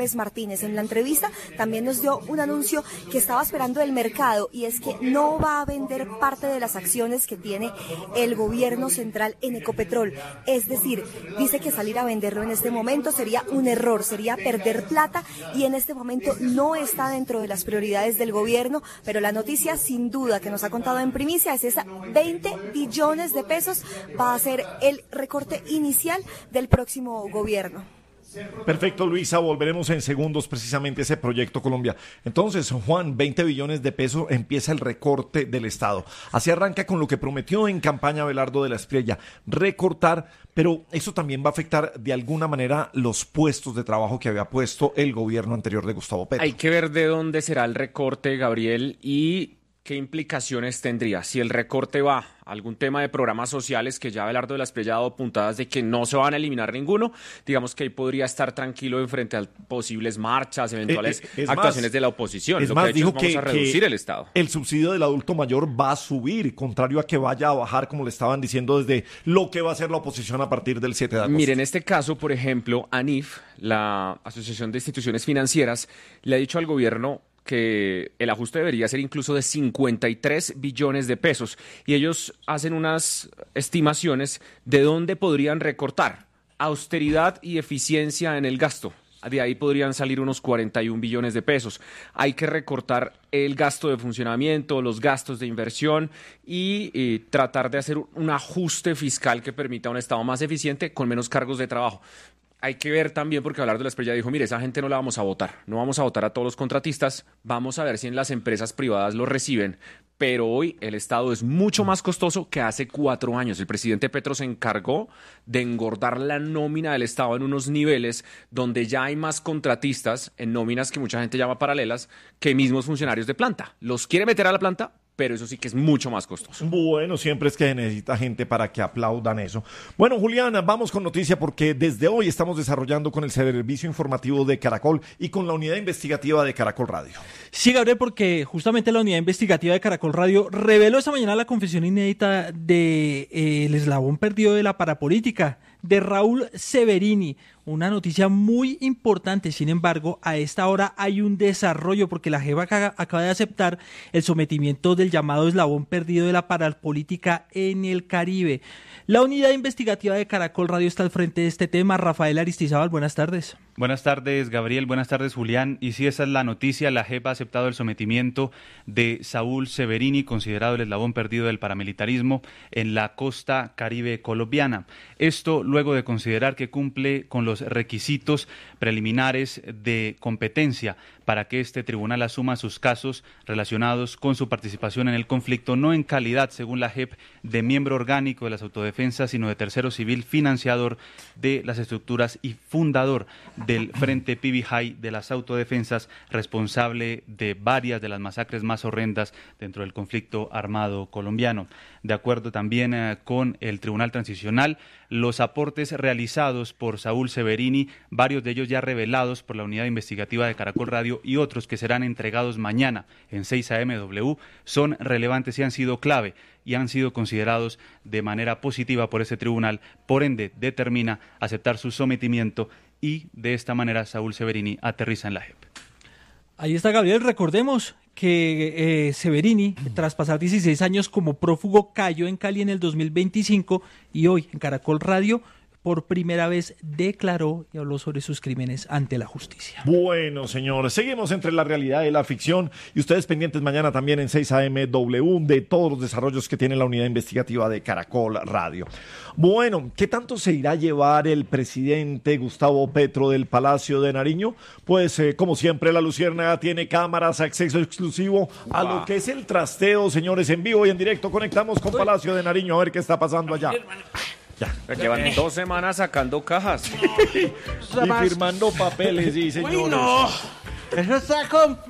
James Martínez. En la entrevista también nos dio un anuncio que estaba esperando el mercado, y es que no va a vender parte de las acciones que tiene el gobierno central en Ecopetrol. Es decir, dice que salir a venderlo en este momento sería un error, sería perder plata, y en este momento no está dentro de las prioridades del gobierno, pero la noticia sin duda que nos ha contado en primicia es esa: 20 billones de pesos va a ser el recorte inicial del próximo gobierno. Perfecto, Luisa, volveremos en segundos precisamente a ese proyecto Colombia. Entonces, Juan, 20 billones de pesos, empieza el recorte del Estado. Así arranca con lo que prometió en campaña Abelardo de la Espriella, recortar, pero eso también va a afectar de alguna manera los puestos de trabajo que había puesto el gobierno anterior de Gustavo Petro. Hay que ver de dónde será el recorte, Gabriel, y qué implicaciones tendría. Si el recorte va a algún tema de programas sociales, que ya Abelardo de la Espriella ha dado puntadas de que no se van a eliminar ninguno, digamos que ahí podría estar tranquilo en frente a posibles marchas, eventuales actuaciones de la oposición. Es lo más, que ha hecho dijo es vamos a reducir el Estado. El subsidio del adulto mayor va a subir, contrario a que vaya a bajar, como le estaban diciendo desde lo que va a hacer la oposición a partir del 7 de agosto. Mire, en este caso, por ejemplo, ANIF, la Asociación de Instituciones Financieras, le ha dicho al gobierno que el ajuste debería ser incluso de 53 billones de pesos. Y ellos hacen unas estimaciones de dónde podrían recortar. Austeridad y eficiencia en el gasto. De ahí podrían salir unos 41 billones de pesos. Hay que recortar el gasto de funcionamiento, los gastos de inversión y tratar de hacer un ajuste fiscal que permita un Estado más eficiente con menos cargos de trabajo. Hay que ver también, porque Abelardo de la Espriella dijo, mire, esa gente no la vamos a votar, no vamos a votar a todos los contratistas, vamos a ver si en las empresas privadas lo reciben, pero hoy el Estado es mucho más costoso que hace 4 años. El presidente Petro se encargó de engordar la nómina del Estado en unos niveles donde ya hay más contratistas en nóminas que mucha gente llama paralelas que mismos funcionarios de planta. Los quiere meter a la planta, pero eso sí que es mucho más costoso. Bueno, siempre es que necesita gente para que aplaudan eso. Bueno, Juliana, vamos con noticia porque desde hoy estamos desarrollando con el servicio informativo de Caracol y con la unidad investigativa de Caracol Radio. Sí, Gabriel, porque justamente la unidad investigativa de Caracol Radio reveló esta mañana la confesión inédita de el eslabón perdido de la parapolítica, de Raúl Severini. Una noticia muy importante. Sin embargo, a esta hora hay un desarrollo porque la JEP acaba de aceptar el sometimiento del llamado eslabón perdido de la parapolítica en el Caribe. La unidad investigativa de Caracol Radio está al frente de este tema. Rafael Aristizábal, buenas tardes. Buenas tardes, Gabriel. Buenas tardes, Julián. Y sí, esa es la noticia. La JEP ha aceptado el sometimiento de Saúl Severini, considerado el eslabón perdido del paramilitarismo en la costa caribe colombiana. Esto luego de considerar que cumple con los requisitos preliminares de competencia para que este tribunal asuma sus casos relacionados con su participación en el conflicto, no en calidad, según la JEP, de miembro orgánico de las autodefensas, sino de tercero civil financiador de las estructuras y fundador del Frente Pibijay de las autodefensas, responsable de varias de las masacres más horrendas dentro del conflicto armado colombiano. De acuerdo también con el Tribunal Transicional, los aportes realizados por Saúl Severini, varios de ellos ya revelados por la unidad investigativa de Caracol Radio y otros que serán entregados mañana en 6 AM son relevantes y han sido clave y han sido considerados de manera positiva por ese tribunal. Por ende, determina aceptar su sometimiento y de esta manera Saúl Severini aterriza en la JEP. Ahí está, Gabriel. Recordemos que Severini, tras pasar 16 años como prófugo, cayó en Cali en el 2025 y hoy en Caracol Radio por primera vez declaró y habló sobre sus crímenes ante la justicia. Bueno, señores, seguimos entre la realidad y la ficción y ustedes pendientes mañana también en 6 AM de todos los desarrollos que tiene la unidad investigativa de Caracol Radio. Bueno, ¿qué tanto se irá a llevar el presidente Gustavo Petro del Palacio de Nariño? Pues, como siempre, la Luciérnaga tiene cámaras, acceso exclusivo a lo que es el trasteo, señores, en vivo y en directo. Conectamos con Palacio de Nariño a ver qué está pasando allá. Ya. Llevan 2 semanas sacando cajas. Y firmando papeles, sí, señores. Uy, no. Eso está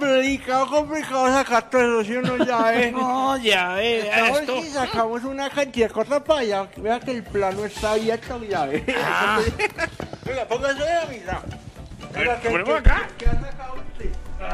complicado sacar todo eso, ¿sí o no? Ya ve. No, ya ve. Esto. Si sacamos una cantidad de cosas para allá, vea que el plano está abierto, ya ve. Venga, póngase de la misa. Venga, ¿qué ha sacado usted?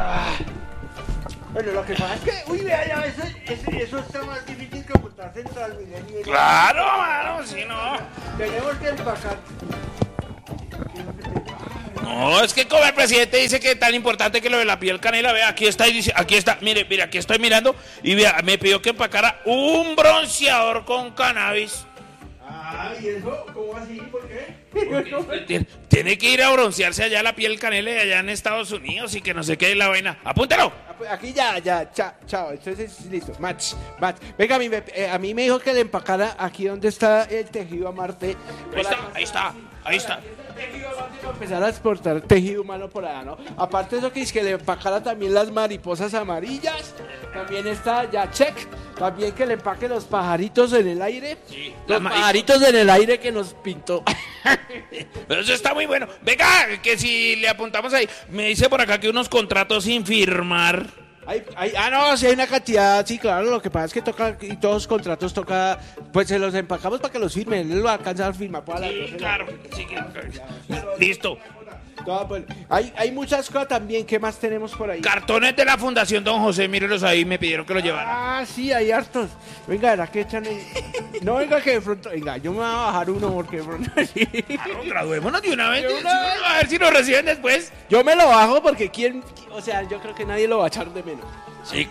Bueno, lo que pasa es que, uy, vea, ya eso está más difícil que montar Central Milenio. Claro, mano, si no. Tenemos que empacar. No, es que como el presidente dice que es tan importante que lo de la piel canela, vea, aquí está, mire, aquí estoy mirando y vea, me pidió que empacara un bronceador con cannabis. ¿Y eso? ¿Cómo así? ¿Por qué? Tiene que ir a broncearse allá la piel canela allá en Estados Unidos y que no sé qué es la vaina. ¡Apúntalo! Aquí ya, chao, entonces listo, match. Venga, a mí me dijo que le empacara aquí donde está el tejido a Marte. Ahí está. Tejido a Marte para empezar a exportar tejido humano por allá, ¿no? Aparte de eso que es que le empacara también las mariposas amarillas, también está ya check, también que le empaque los pajaritos en el aire, Sí, los pajaritos en el aire que nos pintó. Pero eso está muy bueno. Venga, que si le apuntamos ahí, me dice por acá que unos contratos sin firmar. No, si hay una cantidad, sí, claro, lo que pasa es que toca, y todos los contratos toca, pues se los empacamos para que los firmen, él lo alcanza a firmar. Sí, claro. Listo. Pues, hay muchas cosas también, ¿qué más tenemos por ahí? Cartones de la Fundación Don José, mírenlos ahí, me pidieron que los llevara. Sí, hay hartos. Venga, ¿verdad que echan ahí? No, venga, que de pronto, venga, yo me voy a bajar uno porque de pronto sí. Graduémonos de una vez, a ver si nos reciben después. Yo me lo bajo porque o sea, yo creo que nadie lo va a echar de menos. Sí.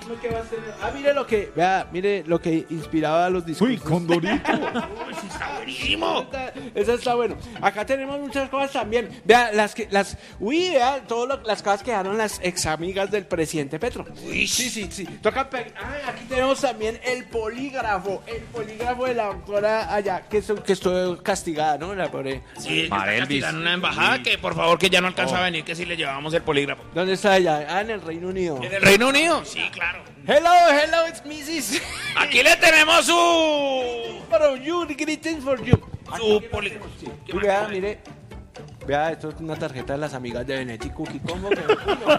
Mire lo que inspiraba a los discursos. Uy, Condorito. Está buenísimo. Eso está bueno. Acá tenemos muchas cosas también. Vea, vea, todas las cosas que dejaron las ex amigas del presidente Petro. Uy. Sí. Aquí tenemos también el polígrafo de la doctora allá, que estuvo castigada, ¿no? La pobre. Sí, Marelvis. en una embajada que por favor que ya no alcanza a venir, que si le llevamos el polígrafo. ¿Dónde está ella? En el Reino Unido. ¿En el Reino Unido? Sí, claro. Hello, it's Mrs. Aquí le tenemos su Greetings for you. su polígrafo. Y vea, mire. Vea, esto es una tarjeta de las amigas de Benetti Cookie. ¿Cómo que?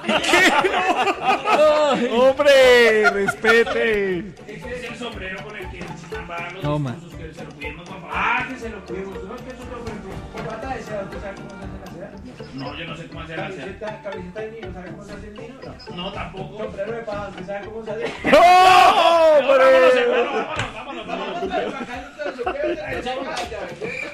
¡Hombre! ¡Respete! Este es el sombrero con el que No, man. que se lo pudimos, papá. Que se lo pedimos. ¿No es que eso por falta de seda? ¿Usted sabe cómo se hace la seda? No, yo no sé cómo hacer la seda. Camiseta de niño, ¿sabe cómo se hace el niño? No, tampoco. Sombrero de paja, ¿usted sabe cómo se hace? Vámonos, hermano, vámonos. Vámonos.